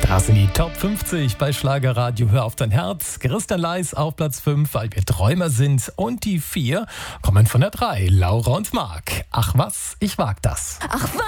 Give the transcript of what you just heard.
Das sind die Top 50 bei Schlagerradio. Hör auf dein Herz. Christian Leis auf Platz 5, weil wir Träumer sind. Und die 4 kommen von der 3, Laura und Marc. Ach was, ich wag das. Ach was.